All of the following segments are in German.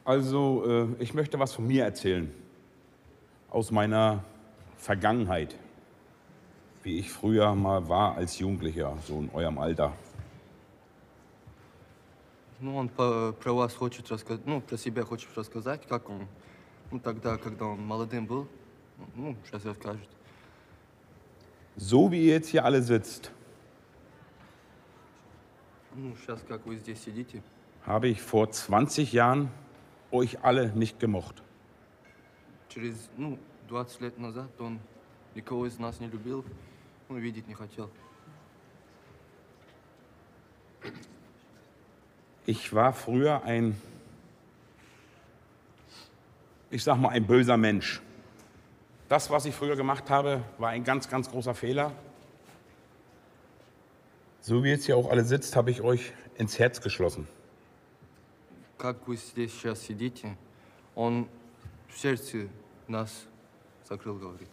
Also, ich möchte was von mir erzählen. Aus meiner Vergangenheit. Wie ich früher mal war als Jugendlicher, so in eurem Alter. Ну, он про вас хочет рассказать, ну, про себя хочет рассказать, как он, ну, тогда, когда он молодым был, ну, сейчас расскажет. So wie ihr jetzt hier alle sitzt, Ну, сейчас, как вы здесь сидите, habe ich vor 20 Jahren euch alle nicht gemocht. через, ну, 20 лет назад он никого из нас не любил, ну, видеть не хотел. Ich war früher ich sag mal, ein böser Mensch. Das, was ich früher gemacht habe, war ein ganz, ganz großer Fehler. So wie jetzt hier auch alle sitzt, habe ich euch ins Herz geschlossen. Как вы здесь сейчас сидите, он в сердце нас закрыл, говорит.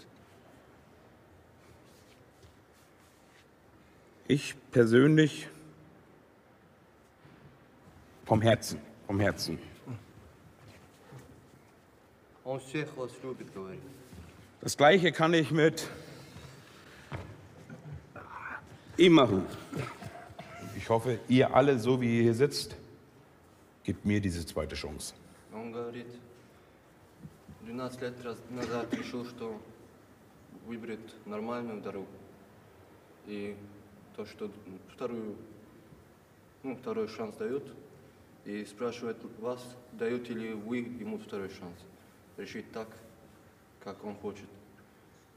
Ich persönlich vom Herzen, vom Herzen. Он всех вас любит, говорит. Das Gleiche kann ich mit ihm machen. Ich hoffe, ihr alle, so wie ihr hier sitzt, gebt mir diese zweite Chance. Он говорит, 12 лет назад решил, что выберет нормальную дорогу. И то, что второй шанс дают, и спрашивает вас, даете ли вы ему второй шанс. Решить так, как он хочет.